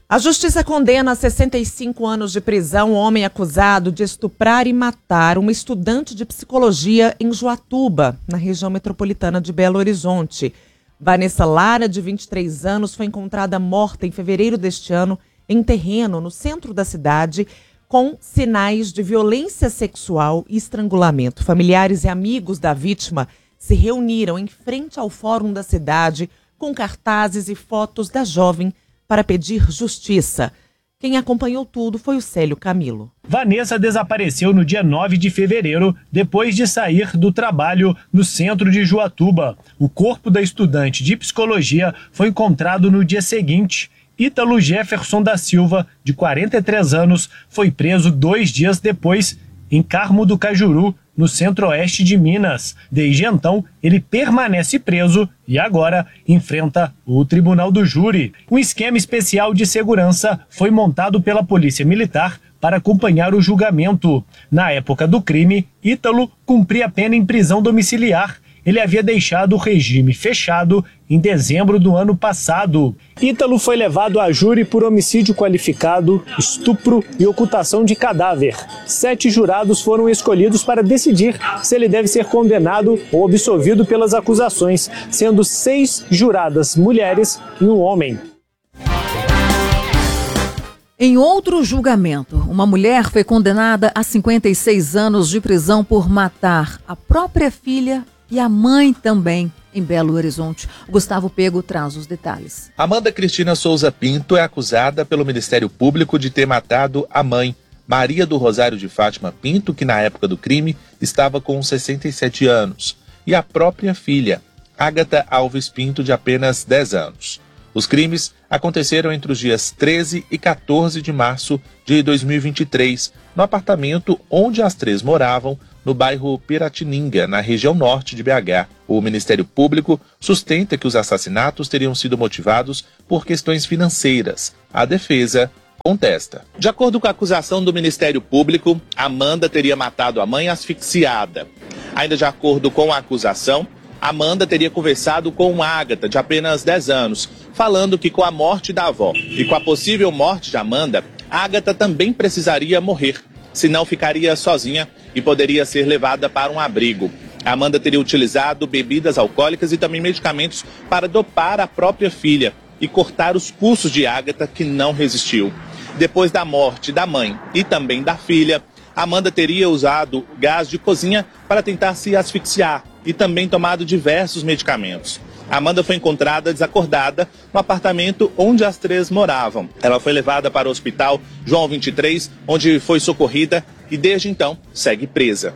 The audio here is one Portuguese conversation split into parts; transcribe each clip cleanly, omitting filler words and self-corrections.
A justiça condena a 65 anos de prisão um homem acusado de estuprar e matar uma estudante de psicologia em Joatuba, na região metropolitana de Belo Horizonte. Vanessa Lara, de 23 anos, foi encontrada morta em fevereiro deste ano em terreno no centro da cidade, com sinais de violência sexual e estrangulamento. Familiares e amigos da vítima se reuniram em frente ao fórum da cidade com cartazes e fotos da jovem para pedir justiça. Quem acompanhou tudo foi o Célio Camilo. Vanessa desapareceu no dia 9 de fevereiro, depois de sair do trabalho no centro de Joatuba. O corpo da estudante de psicologia foi encontrado no dia seguinte. Ítalo Jefferson da Silva, de 43 anos, foi preso 2 dias depois, em Carmo do Cajuru, no centro-oeste de Minas. Desde então, ele permanece preso e agora enfrenta o Tribunal do Júri. Um esquema especial de segurança foi montado pela Polícia Militar para acompanhar o julgamento. Na época do crime, Ítalo cumpria pena em prisão domiciliar. Ele havia deixado o regime fechado em dezembro do ano passado. Ítalo foi levado a júri por homicídio qualificado, estupro e ocultação de cadáver. 7 jurados foram escolhidos para decidir se ele deve ser condenado ou absolvido pelas acusações, sendo 6 juradas mulheres e um homem. Em outro julgamento, uma mulher foi condenada a 56 anos de prisão por matar a própria filha e a mãe também, em Belo Horizonte. Gustavo Pego traz os detalhes. Amanda Cristina Souza Pinto é acusada pelo Ministério Público de ter matado a mãe, Maria do Rosário de Fátima Pinto, que na época do crime estava com 67 anos, e a própria filha, Ágata Alves Pinto, de apenas 10 anos. Os crimes aconteceram entre os dias 13 e 14 de março de 2023, no apartamento onde as 3 moravam, no bairro Piratininga, na região norte de BH. O Ministério Público sustenta que os assassinatos teriam sido motivados por questões financeiras. A defesa contesta. De acordo com a acusação do Ministério Público, Amanda teria matado a mãe asfixiada. Ainda de acordo com a acusação, Amanda teria conversado com Ágata, de apenas 10 anos, falando que com a morte da avó e com a possível morte de Amanda, Ágata também precisaria morrer, senão ficaria sozinha e poderia ser levada para um abrigo. Amanda teria utilizado bebidas alcoólicas e também medicamentos para dopar a própria filha e cortar os pulsos de Ágata, que não resistiu. Depois da morte da mãe e também da filha, Amanda teria usado gás de cozinha para tentar se asfixiar e também tomado diversos medicamentos. Amanda foi encontrada desacordada no apartamento onde as 3 moravam. Ela foi levada para o hospital João 23, onde foi socorrida e desde então segue presa.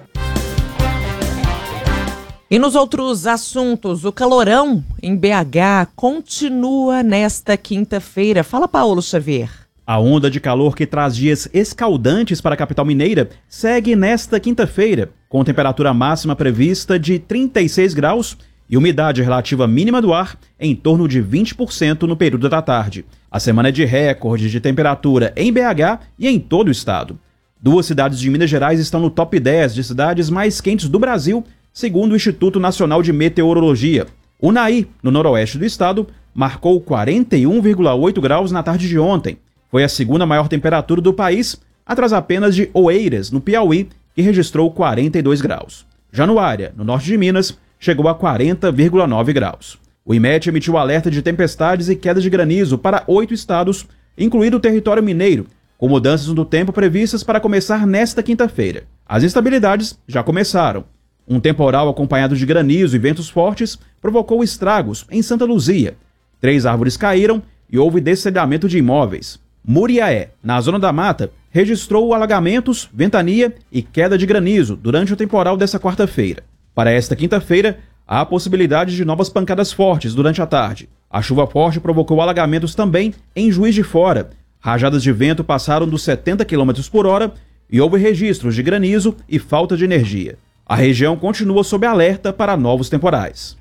E nos outros assuntos, o calorão em BH continua nesta quinta-feira. Fala, Paulo Xavier. A onda de calor que traz dias escaldantes para a capital mineira segue nesta quinta-feira, com temperatura máxima prevista de 36 graus e umidade relativa mínima do ar em torno de 20% no período da tarde. A semana é de recorde de temperatura em BH e em todo o estado. 2 cidades de Minas Gerais estão no top 10 de cidades mais quentes do Brasil, segundo o Instituto Nacional de Meteorologia. Unai, no noroeste do estado, marcou 41,8 graus na tarde de ontem. Foi a segunda maior temperatura do país, atrás apenas de Oeiras, no Piauí, que registrou 42 graus. Januária, no norte de Minas, chegou a 40,9 graus. O IMET emitiu alerta de tempestades e quedas de granizo para 8 estados, incluindo o território mineiro, com mudanças do tempo previstas para começar nesta quinta-feira. As instabilidades já começaram. Um temporal acompanhado de granizo e ventos fortes provocou estragos em Santa Luzia. 3 árvores caíram e houve destelhamento de imóveis. Muriaé, na zona da mata, registrou alagamentos, ventania e queda de granizo durante o temporal desta quarta-feira. Para esta quinta-feira, há a possibilidade de novas pancadas fortes durante a tarde. A chuva forte provocou alagamentos também em Juiz de Fora. Rajadas de vento passaram dos 70 km por hora e houve registros de granizo e falta de energia. A região continua sob alerta para novos temporais.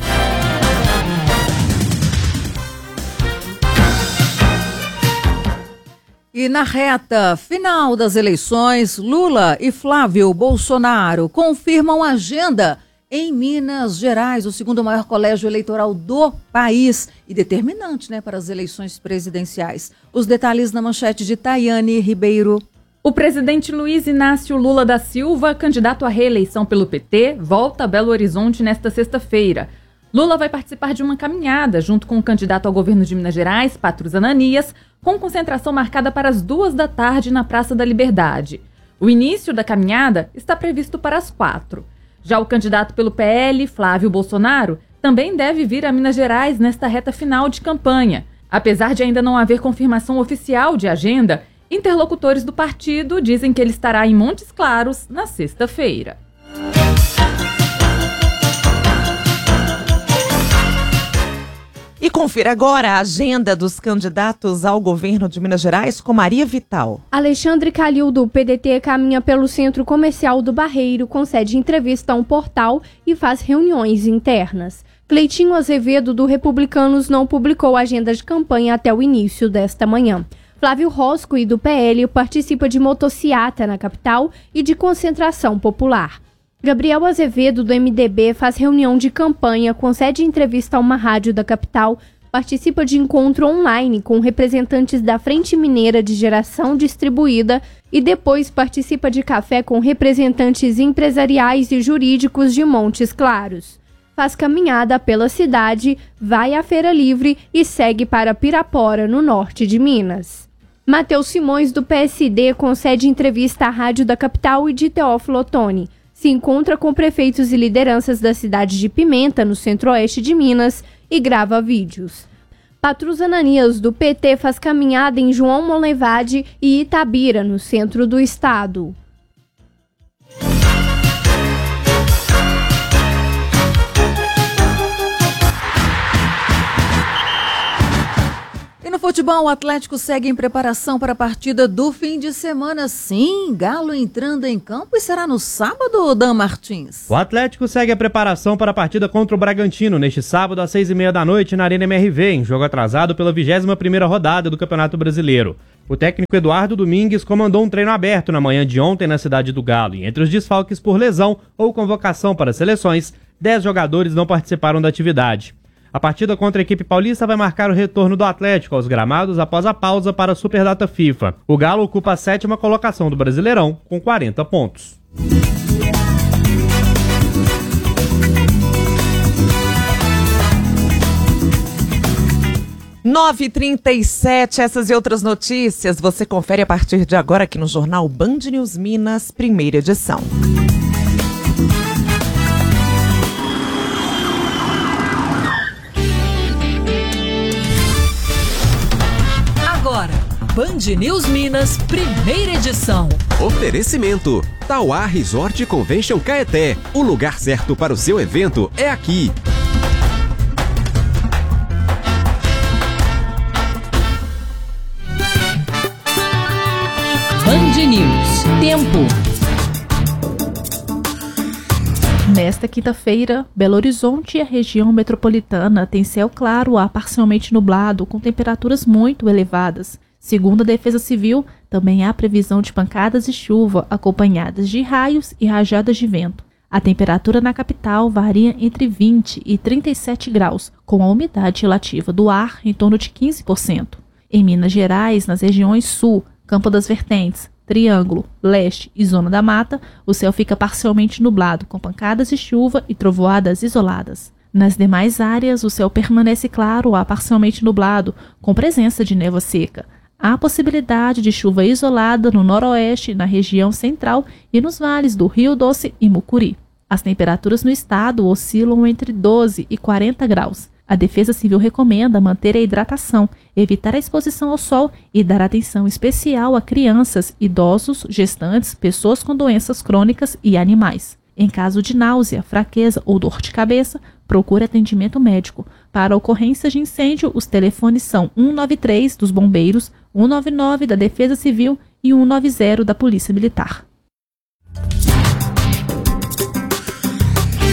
E na reta final das eleições, Lula e Flávio Bolsonaro confirmam agenda Em Minas Gerais, o segundo maior colégio eleitoral do país e determinante, para as eleições presidenciais. Os detalhes na manchete de Tayane Ribeiro. O presidente Luiz Inácio Lula da Silva, candidato à reeleição pelo PT, volta a Belo Horizonte nesta sexta-feira. Lula vai participar de uma caminhada junto com o candidato ao governo de Minas Gerais, Patrus Ananias, com concentração marcada para as 14h na Praça da Liberdade. O início da caminhada está previsto para as 4h. Já o candidato pelo PL, Flávio Bolsonaro, também deve vir a Minas Gerais nesta reta final de campanha. Apesar de ainda não haver confirmação oficial de agenda, interlocutores do partido dizem que ele estará em Montes Claros na sexta-feira. E confira agora a agenda dos candidatos ao governo de Minas Gerais com Maria Vital. Alexandre Calil, do PDT, caminha pelo Centro Comercial do Barreiro, concede entrevista a um portal e faz reuniões internas. Cleitinho Azevedo, do Republicanos, não publicou agenda de campanha até o início desta manhã. Flávio Rosco, do PL, participa de motociata na capital e de concentração popular. Gabriel Azevedo, do MDB, faz reunião de campanha, concede entrevista a uma rádio da capital, participa de encontro online com representantes da Frente Mineira de Geração Distribuída e depois participa de café com representantes empresariais e jurídicos de Montes Claros. Faz caminhada pela cidade, vai à Feira Livre e segue para Pirapora, no norte de Minas. Matheus Simões, do PSD, concede entrevista à rádio da capital e de Teófilo Otoni. Se encontra com prefeitos e lideranças da cidade de Pimenta, no centro-oeste de Minas, e grava vídeos. Patrus Ananias, do PT, faz caminhada em João Monlevade e Itabira, no centro do estado. No futebol, o Atlético segue em preparação para a partida do fim de semana. Sim, Galo entrando em campo e será no sábado, Dan Martins. O Atlético segue a preparação para a partida contra o Bragantino neste sábado às 6h30 da noite na Arena MRV, em jogo atrasado pela 21ª rodada do Campeonato Brasileiro. O técnico Eduardo Domingues comandou um treino aberto na manhã de ontem na cidade do Galo e entre os desfalques por lesão ou convocação para seleções, 10 jogadores não participaram da atividade. A partida contra a equipe paulista vai marcar o retorno do Atlético aos gramados após a pausa para a Superdata FIFA. O Galo ocupa a 7ª colocação do Brasileirão, com 40 pontos. – 9h37, essas e outras notícias você confere a partir de agora aqui no Jornal Band News Minas, primeira edição. Band News Minas, primeira edição. Oferecimento: Tauá Resort Convention Caeté. O lugar certo para o seu evento é aqui. Band News. Tempo. Nesta quinta-feira, Belo Horizonte e a região metropolitana têm céu claro a parcialmente nublado, com temperaturas muito elevadas. Segundo a Defesa Civil, também há previsão de pancadas de chuva, acompanhadas de raios e rajadas de vento. A temperatura na capital varia entre 20 e 37 graus, com a umidade relativa do ar em torno de 15%. Em Minas Gerais, nas regiões Sul, Campo das Vertentes, Triângulo, Leste e Zona da Mata, o céu fica parcialmente nublado, com pancadas de chuva e trovoadas isoladas. Nas demais áreas, o céu permanece claro a parcialmente nublado, com presença de névoa seca. Há possibilidade de chuva isolada no noroeste, na região central e nos vales do Rio Doce e Mucuri. As temperaturas no estado oscilam entre 12 e 40 graus. A Defesa Civil recomenda manter a hidratação, evitar a exposição ao sol e dar atenção especial a crianças, idosos, gestantes, pessoas com doenças crônicas e animais. Em caso de náusea, fraqueza ou dor de cabeça, procure atendimento médico. Para ocorrências de incêndio, os telefones são 193 dos Bombeiros, 199 da Defesa Civil e 190 da Polícia Militar.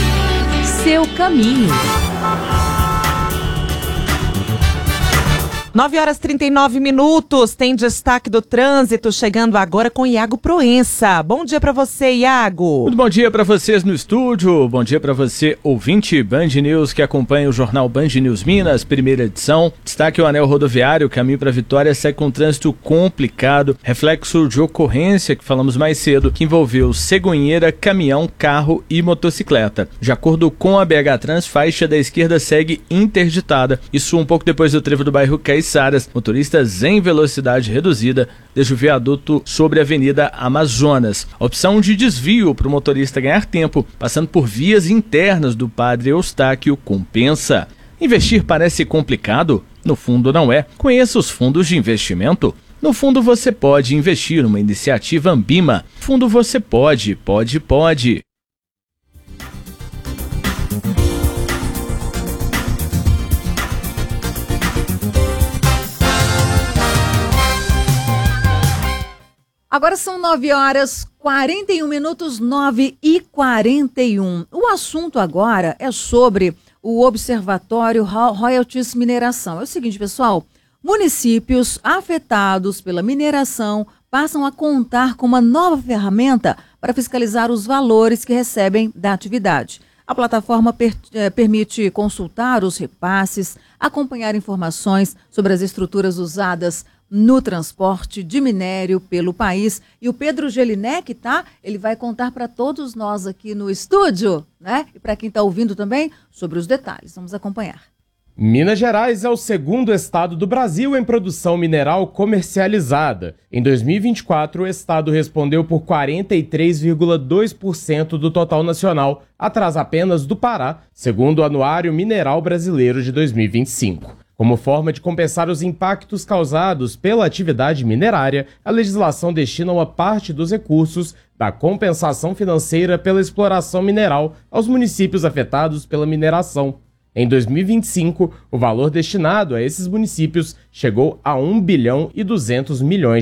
Seu caminho. 9h39, tem destaque do trânsito chegando agora com Iago Proença. Bom dia para você, Iago. Muito bom dia para vocês no estúdio, bom dia para você, ouvinte Band News que acompanha o jornal Band News Minas, primeira edição. Destaque o anel rodoviário, caminho para Vitória, segue com trânsito complicado, reflexo de ocorrência que falamos mais cedo, que envolveu cegonheira, caminhão, carro e motocicleta. De acordo com a BH Trans, faixa da esquerda segue interditada, isso um pouco depois do trevo do bairro Caiçaras, motoristas em velocidade reduzida desde o viaduto sobre a Avenida Amazonas. A opção de desvio para o motorista ganhar tempo, passando por vias internas do Padre Eustáquio, compensa. Investir parece complicado? No fundo não é. Conheça os fundos de investimento. No fundo você pode investir numa iniciativa Ambima. Fundo você pode. Agora são 9h41, 9h41. O assunto agora é sobre o Observatório Royalties Mineração. É o seguinte, pessoal, municípios afetados pela mineração passam a contar com uma nova ferramenta para fiscalizar os valores que recebem da atividade. A plataforma permite consultar os repasses, acompanhar informações sobre as estruturas usadas no transporte de minério pelo país. E o Pedro Gelinek, ele vai contar para todos nós aqui no estúdio, né? E para quem está ouvindo também, sobre os detalhes. Vamos acompanhar. Minas Gerais é o segundo estado do Brasil em produção mineral comercializada. Em 2024, o estado respondeu por 43,2% do total nacional, atrás apenas do Pará, segundo o Anuário Mineral Brasileiro de 2025. Como forma de compensar os impactos causados pela atividade minerária, a legislação destina uma parte dos recursos da compensação financeira pela exploração mineral aos municípios afetados pela mineração. Em 2025, o valor destinado a esses municípios chegou a R$ 1,2 bilhão.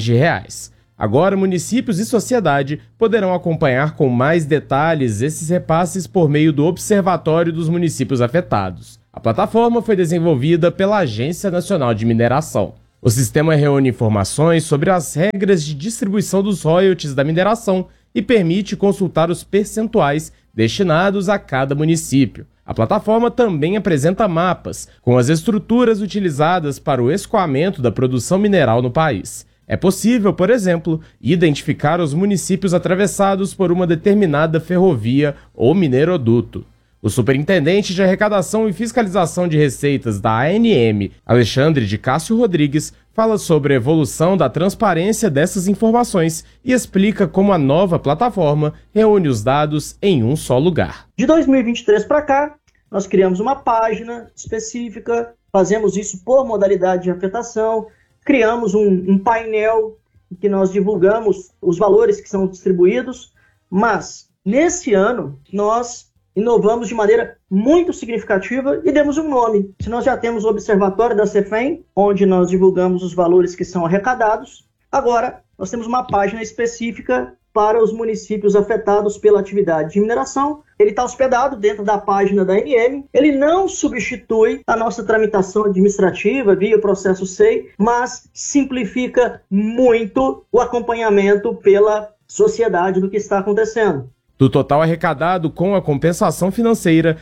Agora, municípios e sociedade poderão acompanhar com mais detalhes esses repasses por meio do Observatório dos Municípios Afetados. A plataforma foi desenvolvida pela Agência Nacional de Mineração. O sistema reúne informações sobre as regras de distribuição dos royalties da mineração e permite consultar os percentuais destinados a cada município. A plataforma também apresenta mapas com as estruturas utilizadas para o escoamento da produção mineral no país. É possível, por exemplo, identificar os municípios atravessados por uma determinada ferrovia ou mineroduto. O superintendente de arrecadação e fiscalização de receitas da ANM, Alexandre de Cássio Rodrigues, fala sobre a evolução da transparência dessas informações e explica como a nova plataforma reúne os dados em um só lugar. De 2023 para cá, nós criamos uma página específica, fazemos isso por modalidade de afetação, criamos um painel em que nós divulgamos os valores que são distribuídos, mas nesse ano nós inovamos de maneira muito significativa e demos um nome. Se nós já temos o Observatório da Cefem, onde nós divulgamos os valores que são arrecadados, agora nós temos uma página específica para os municípios afetados pela atividade de mineração. Ele está hospedado dentro da página da ANM. Ele não substitui a nossa tramitação administrativa via processo SEI, mas simplifica muito o acompanhamento pela sociedade do que está acontecendo. Do total arrecadado com a compensação financeira,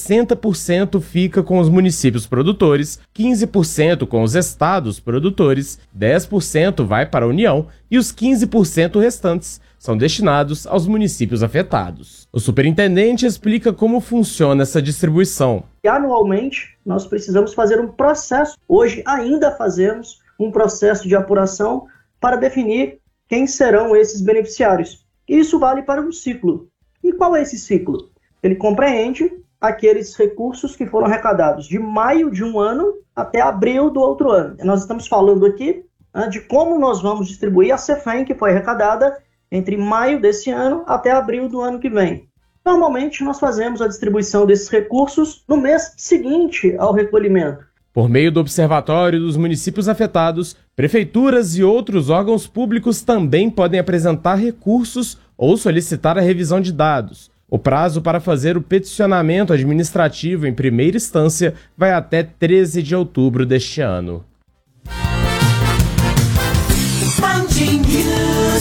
60% fica com os municípios produtores, 15% com os estados produtores, 10% vai para a União e os 15% restantes são destinados aos municípios afetados. O superintendente explica como funciona essa distribuição. Anualmente, nós precisamos fazer um processo. Hoje ainda fazemos um processo de apuração para definir quem serão esses beneficiários. Isso vale para um ciclo. E qual é esse ciclo? Ele compreende aqueles recursos que foram arrecadados de maio de um ano até abril do outro ano. Nós estamos falando aqui de como nós vamos distribuir a Cefem, que foi arrecadada entre maio desse ano até abril do ano que vem. Normalmente, nós fazemos a distribuição desses recursos no mês seguinte ao recolhimento. Por meio do Observatório dos Municípios Afetados, prefeituras e outros órgãos públicos também podem apresentar recursos ou solicitar a revisão de dados. O prazo para fazer o peticionamento administrativo em primeira instância vai até 13 de outubro deste ano.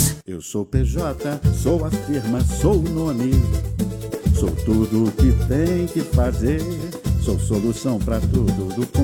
Minas. Eu sou PJ, sou a firma, sou o nome. Sou tudo o que tem que fazer. Sou solução pra tudo do